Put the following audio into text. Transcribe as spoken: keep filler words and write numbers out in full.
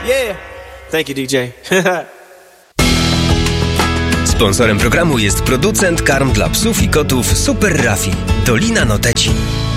Yeah. Thank you, D J. Sponsorem programu jest producent karm dla psów i kotów Super Raffi, Dolina Noteci.